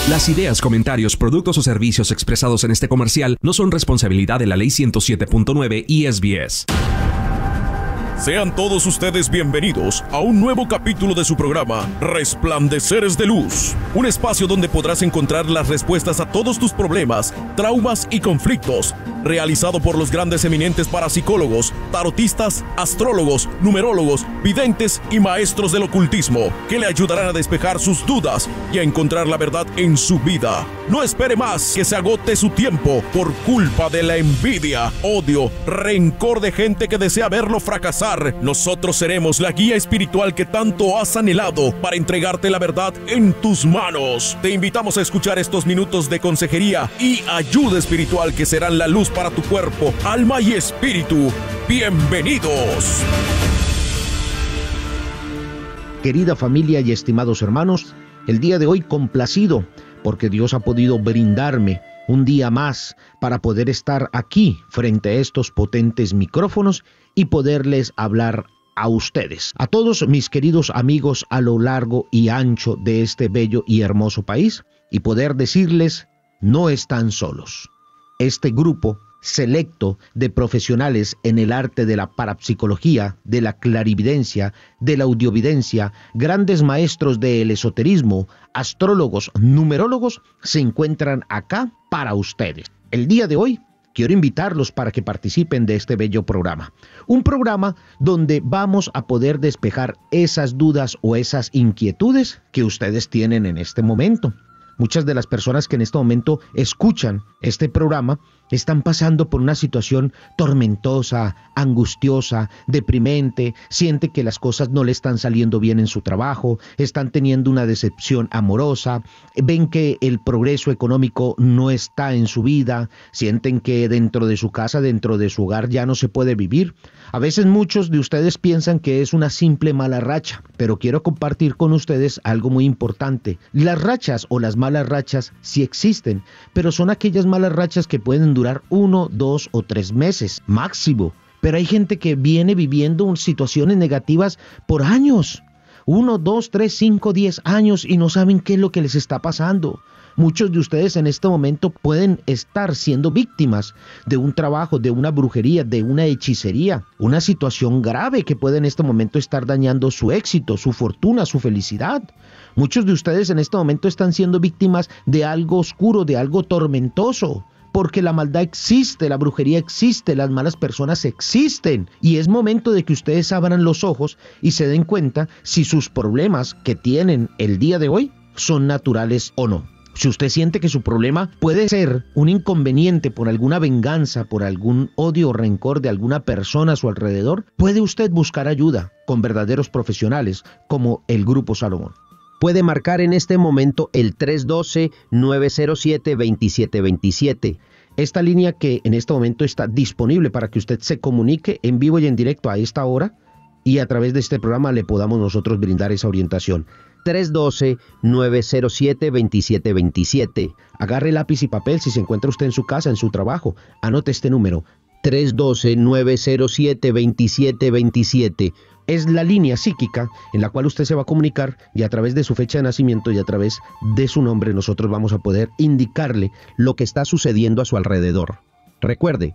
Las ideas, comentarios, productos o servicios expresados en este comercial no son responsabilidad de la Ley 107.9 y SBS. Sean todos ustedes bienvenidos a un nuevo capítulo de su programa Resplandeceres de Luz, un espacio donde podrás encontrar las respuestas a todos tus problemas, traumas y conflictos, realizado por los grandes eminentes parapsicólogos, tarotistas, astrólogos, numerólogos, videntes y maestros del ocultismo, que le ayudarán a despejar sus dudas y a encontrar la verdad en su vida. No espere más que se agote su tiempo por culpa de la envidia, odio, rencor de gente que desea verlo fracasar. Nosotros seremos la guía espiritual que tanto has anhelado para entregarte la verdad en tus manos. Te invitamos a escuchar estos minutos de consejería y ayuda espiritual que serán la luz para tu cuerpo, alma y espíritu. ¡Bienvenidos! Querida familia y estimados hermanos, el día de hoy complacido porque Dios ha podido brindarme un día más para poder estar aquí frente a estos potentes micrófonos y poderles hablar a ustedes, a todos mis queridos amigos a lo largo y ancho de este bello y hermoso país, y poder decirles, no están solos. Este grupo selecto de profesionales en el arte de la parapsicología, de la clarividencia, de la audiovidencia, grandes maestros del esoterismo, astrólogos, numerólogos, se encuentran acá para ustedes. El día de hoy quiero invitarlos para que participen de este bello programa. Un programa donde vamos a poder despejar esas dudas o esas inquietudes que ustedes tienen en este momento. Muchas de las personas que en este momento escuchan este programa están pasando por una situación tormentosa, angustiosa, deprimente, siente que las cosas no le están saliendo bien en su trabajo, están teniendo una decepción amorosa, ven que el progreso económico no está en su vida, sienten que dentro de su casa, dentro de su hogar ya no se puede vivir. A veces muchos de ustedes piensan que es una simple mala racha, pero quiero compartir con ustedes algo muy importante. Las rachas o las malas rachas sí existen, pero son aquellas malas rachas que pueden durar 1, 2 o 3 meses máximo. Pero hay gente que viene viviendo situaciones negativas por años. 1, 2, 3, 5, 10 años y no saben qué es lo que les está pasando. Muchos de ustedes en este momento pueden estar siendo víctimas de un trabajo, de una brujería, de una hechicería, una situación grave que puede en este momento estar dañando su éxito, su fortuna, su felicidad. Muchos de ustedes en este momento están siendo víctimas de algo oscuro, de algo tormentoso. Porque la maldad existe, la brujería existe, las malas personas existen. Y es momento de que ustedes abran los ojos y se den cuenta si sus problemas que tienen el día de hoy son naturales o no. Si usted siente que su problema puede ser un inconveniente por alguna venganza, por algún odio o rencor de alguna persona a su alrededor, puede usted buscar ayuda con verdaderos profesionales como el Grupo Salomón. Puede marcar en este momento el 312-907-2727. Esta línea que en este momento está disponible para que usted se comunique en vivo y en directo a esta hora y a través de este programa le podamos nosotros brindar esa orientación. 312-907-2727. Agarre lápiz y papel si se encuentra usted en su casa, en su trabajo. Anote este número. 312-907-2727. Es la línea psíquica en la cual usted se va a comunicar y a través de su fecha de nacimiento y a través de su nombre nosotros vamos a poder indicarle lo que está sucediendo a su alrededor. Recuerde,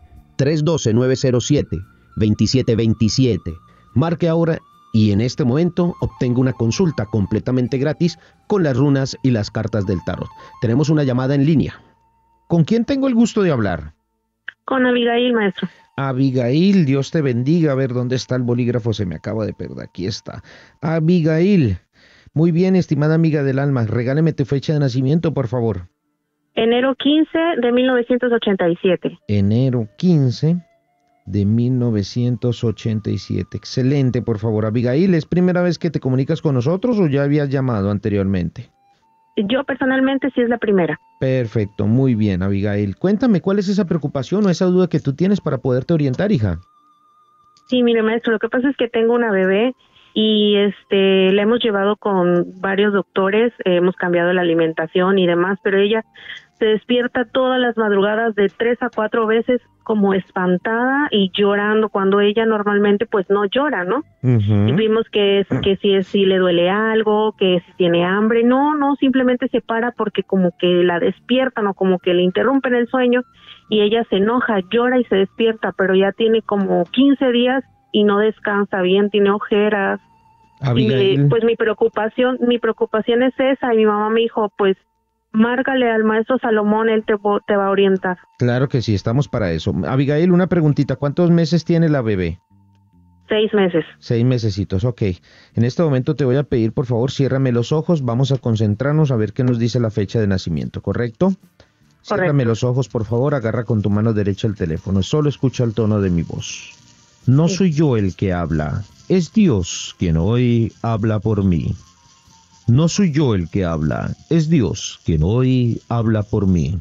312-907-2727. Marque ahora y en este momento obtenga una consulta completamente gratis con las runas y las cartas del tarot. Tenemos una llamada en línea. ¿Con quién tengo el gusto de hablar? Con Abigail, maestro. Abigail, Dios te bendiga. A ver, ¿dónde está el bolígrafo? Se me acaba de perder. Aquí está. Abigail. Muy bien, estimada amiga del alma. Regáleme tu fecha de nacimiento, por favor. Enero 15 de 1987. Enero 15 de 1987. Excelente, por favor. Abigail, ¿es primera vez que te comunicas con nosotros o ya habías llamado anteriormente? Yo personalmente sí es la primera. Perfecto, muy bien, Abigail. Cuéntame, ¿cuál es esa preocupación o esa duda que tú tienes para poderte orientar, hija? Sí, mire, maestro, lo que pasa es que tengo una bebé y la hemos llevado con varios doctores, hemos cambiado la alimentación y demás, pero ella se despierta todas las madrugadas de 3 a 4 veces como espantada y llorando cuando ella normalmente pues no llora, ¿no? Y vimos que si le duele algo, que si tiene hambre, no, simplemente se para porque como que la despiertan o como que le interrumpen el sueño y ella se enoja, llora y se despierta, pero ya tiene como 15 días y no descansa bien, tiene ojeras. Abigail. Y pues mi preocupación es esa, y mi mamá me dijo, pues márcale al maestro Salomón, él te va a orientar. Claro que sí, estamos para eso. Abigail, una preguntita, ¿cuántos meses tiene la bebé? 6 meses. 6 mesecitos, ok. En este momento te voy a pedir, por favor, ciérrame los ojos, vamos a concentrarnos a ver qué nos dice la fecha de nacimiento, ¿correcto? Ciérrame los ojos, por favor, agarra con tu mano derecha el teléfono, solo escucha el tono de mi voz. No soy yo el que habla, es Dios quien hoy habla por mí. No soy yo el que habla, es Dios quien hoy habla por mí.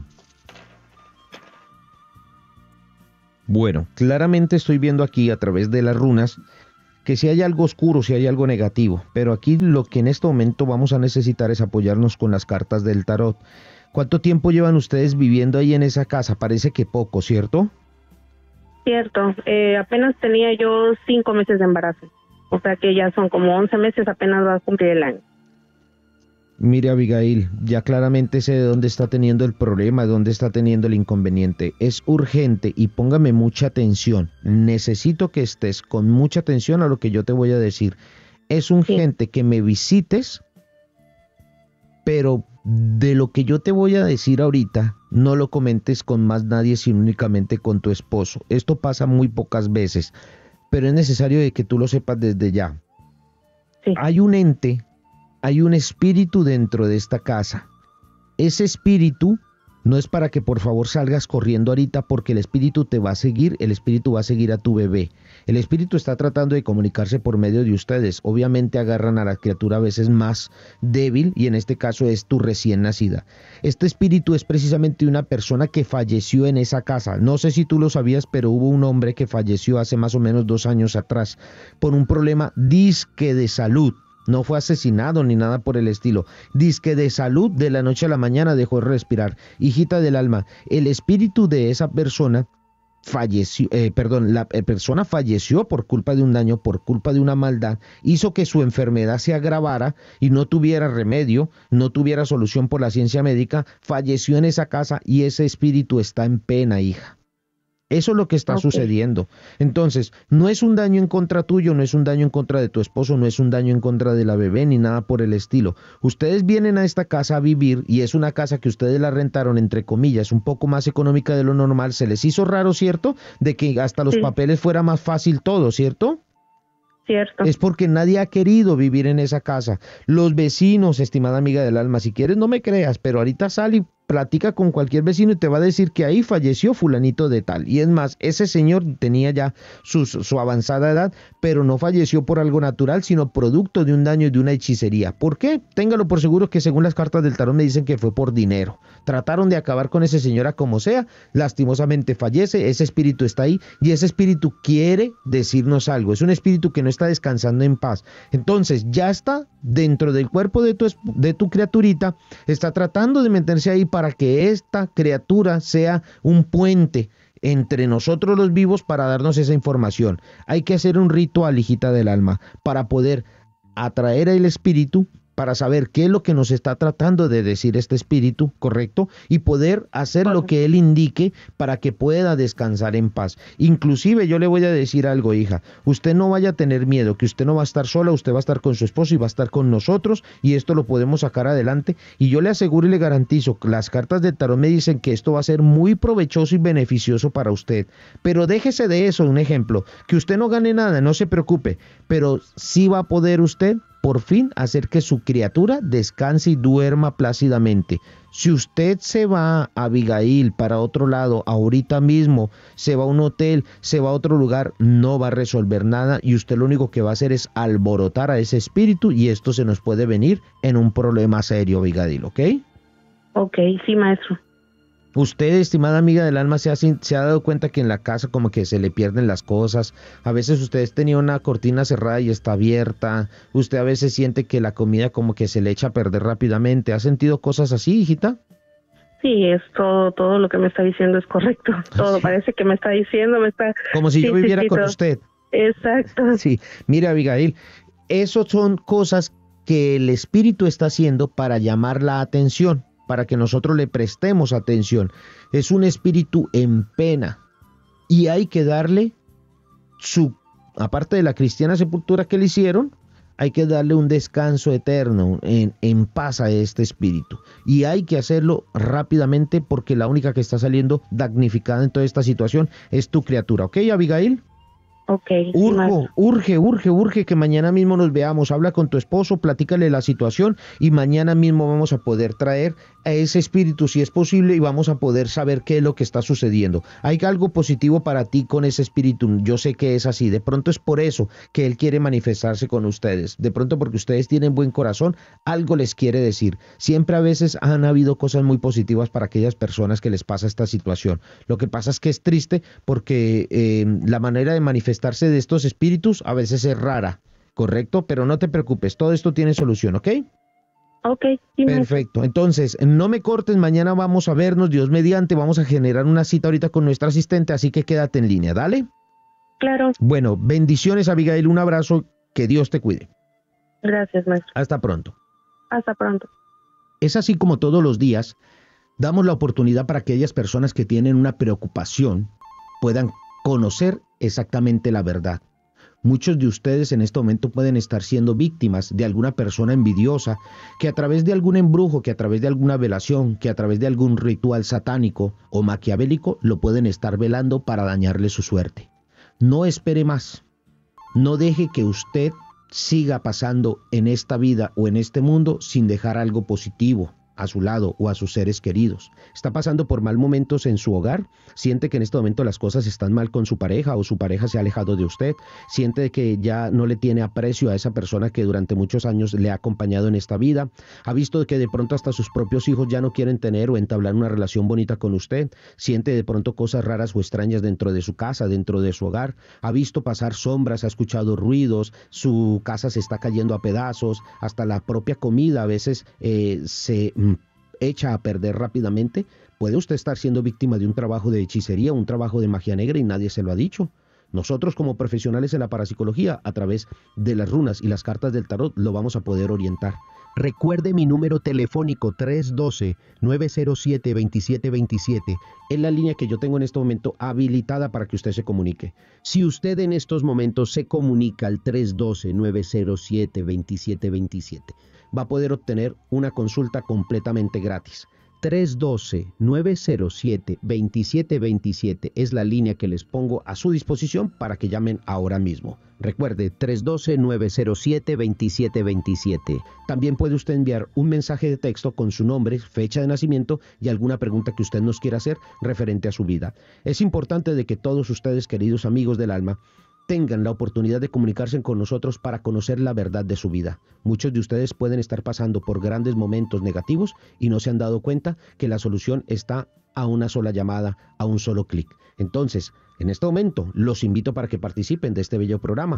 Bueno, claramente estoy viendo aquí a través de las runas que si hay algo oscuro, si hay algo negativo, pero aquí lo que en este momento vamos a necesitar es apoyarnos con las cartas del tarot. ¿Cuánto tiempo llevan ustedes viviendo ahí en esa casa? Parece que poco, ¿cierto? Cierto, apenas tenía yo 5 meses de embarazo, o sea que ya son como 11 meses, apenas va a cumplir el año. Mire, Abigail, ya claramente sé de dónde está teniendo el problema, de dónde está teniendo el inconveniente. Es urgente y póngame mucha atención. Necesito que estés con mucha atención a lo que yo te voy a decir. Es urgente que me visites, pero de lo que yo te voy a decir ahorita, no lo comentes con más nadie, sino únicamente con tu esposo. Esto pasa muy pocas veces, pero es necesario de que tú lo sepas desde ya. Sí. Hay un ente, hay un espíritu dentro de esta casa. Ese espíritu no es para que por favor salgas corriendo ahorita, porque el espíritu te va a seguir, el espíritu va a seguir a tu bebé. El espíritu está tratando de comunicarse por medio de ustedes. Obviamente agarran a la criatura a veces más débil, y en este caso es tu recién nacida. Este espíritu es precisamente una persona que falleció en esa casa. No sé si tú lo sabías, pero hubo un hombre que falleció hace más o menos 2 años atrás por un problema disque de salud. No fue asesinado ni nada por el estilo. Disque de salud, de la noche a la mañana dejó de respirar. Hijita del alma, el espíritu de esa persona falleció, la persona falleció por culpa de un daño, por culpa de una maldad, hizo que su enfermedad se agravara y no tuviera remedio, no tuviera solución por la ciencia médica, falleció en esa casa y ese espíritu está en pena, hija. Eso es lo que está sucediendo. Entonces, no es un daño en contra tuyo, no es un daño en contra de tu esposo, no es un daño en contra de la bebé, ni nada por el estilo. Ustedes vienen a esta casa a vivir, y es una casa que ustedes la rentaron, entre comillas, un poco más económica de lo normal. Se les hizo raro, ¿cierto? De que hasta los papeles fuera más fácil todo, ¿cierto? Cierto. Es porque nadie ha querido vivir en esa casa. Los vecinos, estimada amiga del alma, si quieres no me creas, pero ahorita sal y platica con cualquier vecino y te va a decir que ahí falleció fulanito de tal. Y es más, ese señor tenía ya su avanzada edad, pero no falleció por algo natural, sino producto de un daño y de una hechicería. ¿Por qué? Téngalo por seguro que según las cartas del tarot me dicen que fue por dinero. Trataron de acabar con ese señor a como sea, lastimosamente fallece, ese espíritu está ahí y ese espíritu quiere decirnos algo. Es un espíritu que no está descansando en paz. Entonces ya está dentro del cuerpo de tu criaturita, está tratando de meterse ahí para que esta criatura sea un puente entre nosotros los vivos para darnos esa información. Hay que hacer un ritual, hijita del alma, para poder atraer al espíritu, para saber qué es lo que nos está tratando de decir este espíritu, ¿correcto? Y poder hacer lo que él indique para que pueda descansar en paz. Inclusive yo le voy a decir algo, hija, usted no vaya a tener miedo, que usted no va a estar sola, usted va a estar con su esposo y va a estar con nosotros, y esto lo podemos sacar adelante, y yo le aseguro y le garantizo, las cartas del tarot me dicen que esto va a ser muy provechoso y beneficioso para usted. Pero déjese de eso, un ejemplo, que usted no gane nada, no se preocupe, pero sí va a poder usted por fin hacer que su criatura descanse y duerma plácidamente. Si usted se va, Abigail, para otro lado, ahorita mismo, se va a un hotel, se va a otro lugar, no va a resolver nada, y usted lo único que va a hacer es alborotar a ese espíritu, y esto se nos puede venir en un problema serio, Abigail, ¿ok? Ok, sí, maestro. Usted, estimada amiga del alma, se ha dado cuenta que en la casa como que se le pierden las cosas. A veces usted tenía una cortina cerrada y está abierta. Usted a veces siente que la comida como que se le echa a perder rápidamente. ¿Ha sentido cosas así, hijita? Sí, es todo lo que me está diciendo es correcto. Todo parece que me está diciendo, como si yo viviera con usted. Exacto. Sí, mira, Abigail, esas son cosas que el Espíritu está haciendo para llamar la atención, para que nosotros le prestemos atención. Es un espíritu en pena y hay que darle aparte de la cristiana sepultura que le hicieron, hay que darle un descanso eterno en paz a este espíritu. Y hay que hacerlo rápidamente porque la única que está saliendo damnificada en toda esta situación es tu criatura. ¿Ok, Abigail? Ok. Urge que mañana mismo nos veamos. Habla con tu esposo, platícale la situación y mañana mismo vamos a poder traer a ese espíritu si es posible y vamos a poder saber qué es lo que está sucediendo. Hay algo positivo para ti con ese espíritu, yo sé que es así. De pronto es por eso que él quiere manifestarse con ustedes. De pronto porque ustedes tienen buen corazón, algo les quiere decir. Siempre a veces han habido cosas muy positivas para aquellas personas que les pasa esta situación. Lo que pasa es que es triste porque la manera de manifestarse de estos espíritus a veces es rara, ¿correcto? Pero no te preocupes, todo esto tiene solución, ¿ok? Ok. Perfecto, entonces no me cortes, mañana vamos a vernos, Dios mediante, vamos a generar una cita ahorita con nuestra asistente, así que quédate en línea, ¿dale? Claro. Bueno, bendiciones, Abigail, un abrazo, que Dios te cuide. Gracias, maestro. Hasta pronto. Hasta pronto. Es así como todos los días damos la oportunidad para que aquellas personas que tienen una preocupación puedan conocer exactamente la verdad. Muchos de ustedes en este momento pueden estar siendo víctimas de alguna persona envidiosa que a través de algún embrujo, que a través de alguna velación, que a través de algún ritual satánico o maquiavélico lo pueden estar velando para dañarle su suerte. No espere más. No deje que usted siga pasando en esta vida o en este mundo sin dejar algo positivo a su lado o a sus seres queridos. Está pasando por mal momentos en su hogar, siente que en este momento las cosas están mal con su pareja o su pareja se ha alejado de usted, siente que ya no le tiene aprecio a esa persona que durante muchos años le ha acompañado en esta vida, ha visto que de pronto hasta sus propios hijos ya no quieren tener o entablar una relación bonita con usted, siente de pronto cosas raras o extrañas dentro de su casa, dentro de su hogar, ha visto pasar sombras, ha escuchado ruidos, su casa se está cayendo a pedazos, hasta la propia comida a veces se echa a perder rápidamente. Puede usted estar siendo víctima de un trabajo de hechicería, un trabajo de magia negra y nadie se lo ha dicho. Nosotros como profesionales en la parapsicología, a través de las runas y las cartas del tarot, lo vamos a poder orientar. Recuerde mi número telefónico 312-907-2727. Es la línea que yo tengo en este momento habilitada para que usted se comunique. Si usted en estos momentos se comunica al 312-907-2727, va a poder obtener una consulta completamente gratis. 312-907-2727 es la línea que les pongo a su disposición para que llamen ahora mismo. Recuerde, 312-907-2727. También puede usted enviar un mensaje de texto con su nombre, fecha de nacimiento y alguna pregunta que usted nos quiera hacer referente a su vida. Es importante de que todos ustedes, queridos amigos del alma, tengan la oportunidad de comunicarse con nosotros para conocer la verdad de su vida. Muchos de ustedes pueden estar pasando por grandes momentos negativos y no se han dado cuenta que la solución está a una sola llamada, a un solo clic. Entonces, en este momento, los invito para que participen de este bello programa.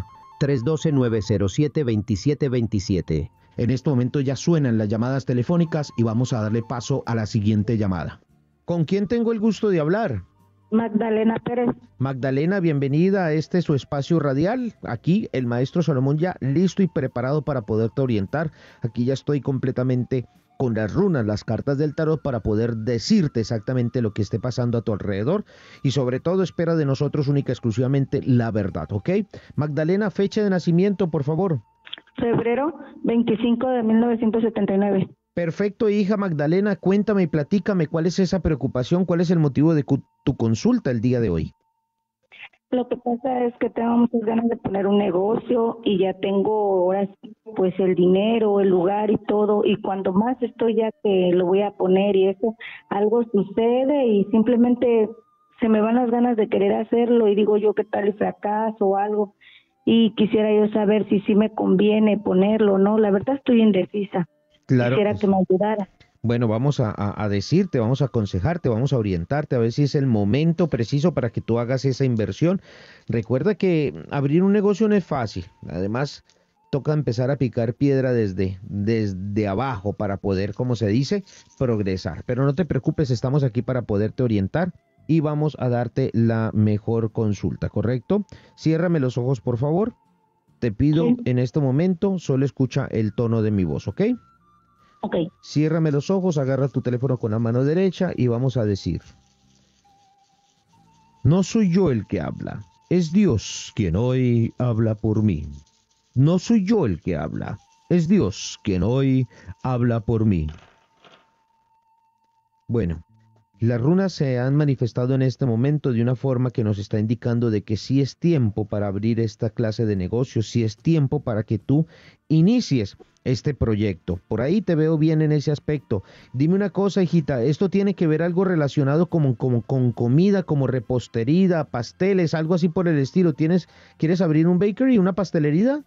312-907-2727. En este momento ya suenan las llamadas telefónicas y vamos a darle paso a la siguiente llamada. ¿Con quién tengo el gusto de hablar? Magdalena Pérez. Magdalena, bienvenida a este su espacio radial. Aquí el maestro Salomón ya listo y preparado para poderte orientar. Aquí ya estoy completamente con las runas, las cartas del tarot para poder decirte exactamente lo que esté pasando a tu alrededor y sobre todo espera de nosotros única y exclusivamente la verdad, ¿ok? Magdalena, fecha de nacimiento, por favor. Febrero 25 de 1979. Perfecto, hija Magdalena, cuéntame y platícame cuál es esa preocupación, cuál es el motivo de tu consulta el día de hoy. Lo que pasa es que tengo muchas ganas de poner un negocio y ya tengo ahora pues el dinero, el lugar y todo, y cuando más estoy ya que lo voy a poner y eso, algo sucede y simplemente se me van las ganas de querer hacerlo y digo yo qué tal y fracaso o algo y quisiera yo saber si sí me conviene ponerlo o no. La verdad estoy indecisa. Claro. Quisiera que me ayudara. Bueno, vamos a decirte, vamos a aconsejarte, vamos a orientarte, a ver si es el momento preciso para que tú hagas esa inversión. Recuerda que abrir un negocio no es fácil. Además, toca empezar a picar piedra desde abajo para poder, como se dice, progresar. Pero no te preocupes, estamos aquí para poderte orientar y vamos a darte la mejor consulta, ¿correcto? Ciérrame los ojos, por favor. Te pido en este momento, solo escucha el tono de mi voz, ¿ok? Ok. Ciérrame los ojos, agarra tu teléfono con la mano derecha y vamos a decir: no soy yo el que habla, es Dios quien hoy habla por mí. No soy yo el que habla, es Dios quien hoy habla por mí. Bueno, las runas se han manifestado en este momento de una forma que nos está indicando de que sí es tiempo para abrir esta clase de negocios, sí es tiempo para que tú inicies este proyecto. Por ahí te veo bien en ese aspecto. Dime una cosa, hijita, ¿esto tiene que ver algo relacionado con comida, como repostería, pasteles, algo así por el estilo? ¿Quieres abrir un bakery, una pastelería?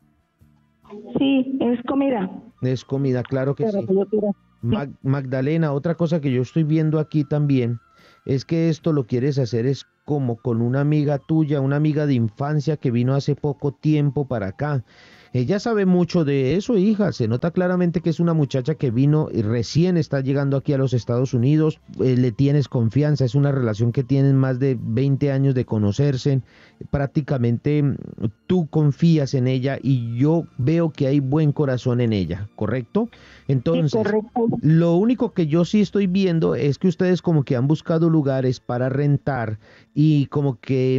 Sí, es comida. Es comida, claro que Pero sí. que yo quiero. Magdalena, otra cosa que yo estoy viendo aquí también es que esto lo quieres hacer es como con una amiga tuya, una amiga de infancia que vino hace poco tiempo para acá. Ella sabe mucho de eso, hija. Se nota claramente que es una muchacha que vino y recién está llegando aquí a los Estados Unidos. Le tienes confianza, es una relación que tienen más de 20 años de conocerse. Prácticamente tú confías en ella y yo veo que hay buen corazón en ella, ¿correcto? Entonces, Sí, correcto. lo único que yo sí estoy viendo es que ustedes como que han buscado lugares para rentar y como que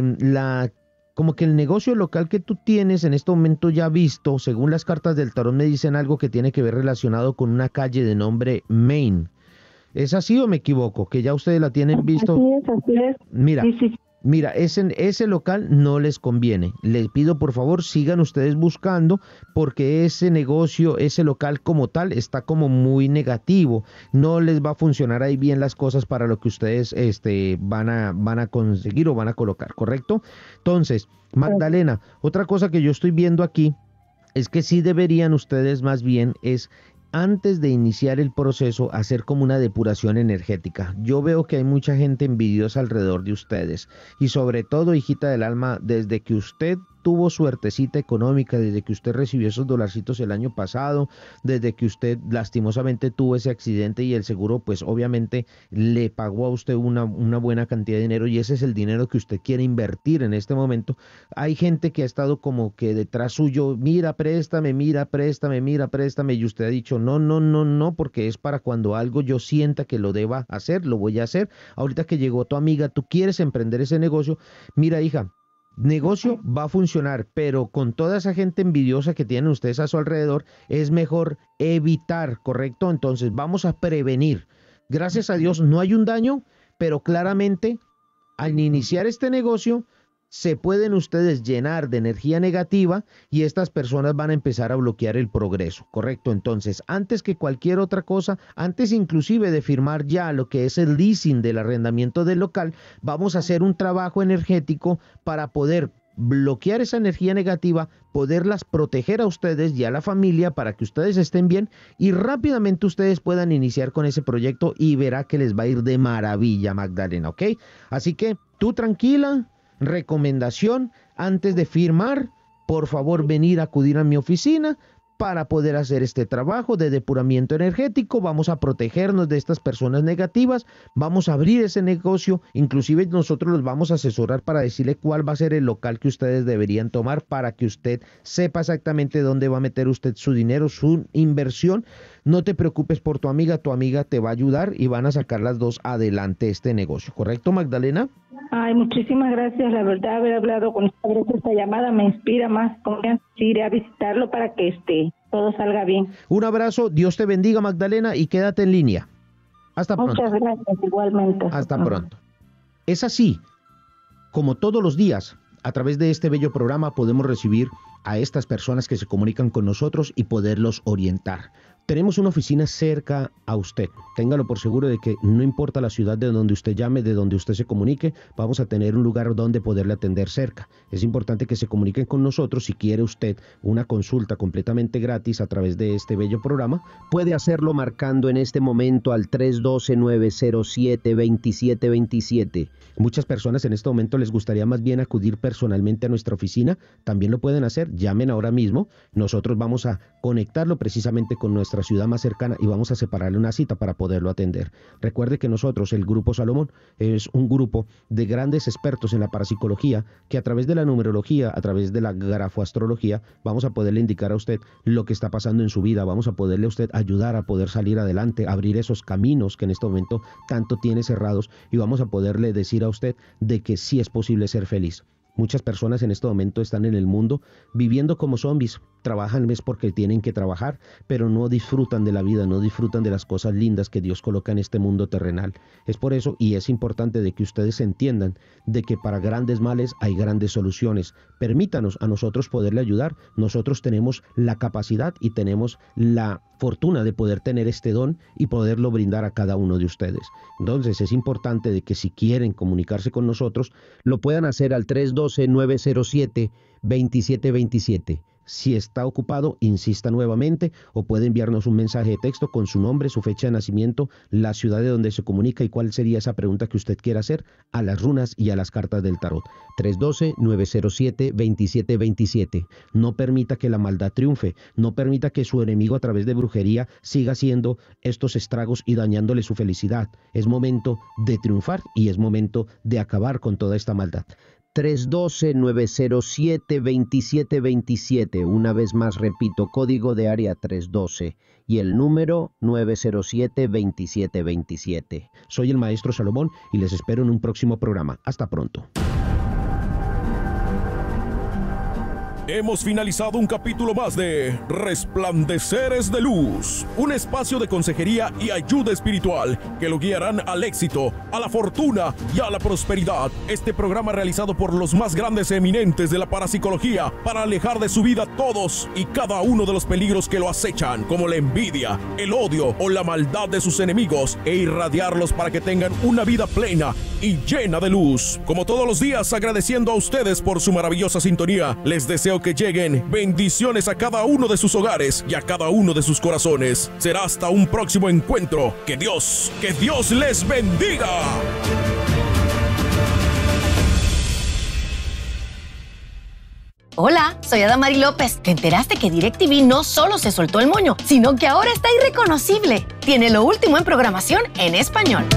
el negocio local que tú tienes en este momento ya visto, según las cartas del tarot me dicen algo que tiene que ver relacionado con una calle de nombre Main. ¿Es así o me equivoco? Que ya ustedes la tienen visto. Así es. Mira, Sí. mira, ese local no les conviene. Les pido por favor sigan ustedes buscando porque ese negocio, ese local como tal está como muy negativo. No les va a funcionar ahí bien las cosas para lo que ustedes van a conseguir o van a colocar, ¿correcto? Entonces, Magdalena, otra cosa que yo estoy viendo aquí es que sí deberían ustedes más bien es antes de iniciar el proceso, hacer como una depuración energética. Yo veo que hay mucha gente envidiosa alrededor de ustedes y sobre todo, hijita del alma, desde que usted tuvo suertecita económica, desde que usted recibió esos dolarcitos el año pasado, desde que usted lastimosamente tuvo ese accidente y el seguro pues obviamente le pagó a usted una buena cantidad de dinero y ese es el dinero que usted quiere invertir en este momento. Hay gente que ha estado como que detrás suyo, mira, préstame y usted ha dicho no, porque es para cuando algo yo sienta que lo deba hacer, lo voy a hacer. Ahorita que llegó tu amiga, tú quieres emprender ese negocio, mira hija, negocio va a funcionar, pero con toda esa gente envidiosa que tienen ustedes a su alrededor, es mejor evitar, ¿correcto? Entonces vamos a prevenir. Gracias a Dios no hay un daño, pero claramente al iniciar este negocio se pueden ustedes llenar de energía negativa y estas personas van a empezar a bloquear el progreso, ¿correcto? Entonces, antes que cualquier otra cosa, antes inclusive de firmar ya lo que es el leasing del arrendamiento del local, vamos a hacer un trabajo energético para poder bloquear esa energía negativa, poderlas proteger a ustedes y a la familia para que ustedes estén bien y rápidamente ustedes puedan iniciar con ese proyecto y verá que les va a ir de maravilla, Magdalena, ¿ok? Así que tú tranquila. Recomendación, antes de firmar, por favor venir a acudir a mi oficina para poder hacer este trabajo de depuramiento energético. Vamos a protegernos de estas personas negativas, vamos a abrir ese negocio, inclusive nosotros los vamos a asesorar para decirle cuál va a ser el local que ustedes deberían tomar para que usted sepa exactamente dónde va a meter usted su dinero, su inversión. No te preocupes por tu amiga te va a ayudar y van a sacar las dos adelante este negocio, ¿correcto, Magdalena? Ay, muchísimas gracias. La verdad, haber hablado con esta llamada me inspira más. Iré a visitarlo para que todo salga bien. Un abrazo, Dios te bendiga, Magdalena, y quédate en línea. Hasta pronto. Muchas gracias, igualmente. Hasta pronto. Es así, como todos los días, a través de este bello programa podemos recibir a estas personas que se comunican con nosotros y poderlos orientar. Tenemos una oficina cerca a usted. Téngalo por seguro de que no importa la ciudad de donde usted llame, de donde usted se comunique, vamos a tener un lugar donde poderle atender cerca. Es importante que se comuniquen con nosotros. Si quiere usted una consulta completamente gratis a través de este bello programa, puede hacerlo marcando en este momento al 312-907-2727. Muchas personas en este momento les gustaría más bien acudir personalmente a nuestra oficina. También lo pueden hacer. Llamen ahora mismo. Nosotros vamos a conectarlo precisamente con nuestra ciudad más cercana y vamos a separarle una cita para poderlo atender. Recuerde que nosotros, el Grupo Salomón, es un grupo de grandes expertos en la parapsicología que a través de la numerología, a través de la grafoastrología, vamos a poderle indicar a usted lo que está pasando en su vida, vamos a poderle a usted ayudar a poder salir adelante, abrir esos caminos que en este momento tanto tiene cerrados y vamos a poderle decir a usted de que sí es posible ser feliz. Muchas personas en este momento están en el mundo viviendo como zombies. Trabajan es porque tienen que trabajar, pero no disfrutan de la vida, no disfrutan de las cosas lindas que Dios coloca en este mundo terrenal. Es por eso y es importante de que ustedes entiendan de que para grandes males hay grandes soluciones. Permítanos a nosotros poderle ayudar. Nosotros tenemos la capacidad y tenemos la fortuna de poder tener este don y poderlo brindar a cada uno de ustedes. Entonces es importante de que si quieren comunicarse con nosotros, lo puedan hacer al 312-907-2727. Si está ocupado, insista nuevamente o puede enviarnos un mensaje de texto con su nombre, su fecha de nacimiento, la ciudad de donde se comunica y cuál sería esa pregunta que usted quiera hacer a las runas y a las cartas del tarot. 312-907-2727. No permita que la maldad triunfe, no permita que su enemigo a través de brujería siga haciendo estos estragos y dañándole su felicidad. Es momento de triunfar y es momento de acabar con toda esta maldad. 312-907-2727. Una vez más repito, código de área 312 y el número 907-2727. Soy el maestro Salomón y les espero en un próximo programa. Hasta pronto. Hemos finalizado un capítulo más de Resplandeceres de Luz, un espacio de consejería y ayuda espiritual que lo guiarán al éxito, a la fortuna y a la prosperidad. Este programa realizado por los más grandes eminentes de la parapsicología para alejar de su vida todos y cada uno de los peligros que lo acechan, como la envidia, el odio o la maldad de sus enemigos, e irradiarlos para que tengan una vida plena y llena de luz. Como todos los días, agradeciendo a ustedes por su maravillosa sintonía, les deseo que lleguen bendiciones a cada uno de sus hogares y a cada uno de sus corazones. Será hasta un próximo encuentro. Que Dios les bendiga. Hola, soy Adamari López. ¿Te enteraste que DirecTV no solo se soltó el moño, sino que ahora está irreconocible? Tiene lo último en programación en español.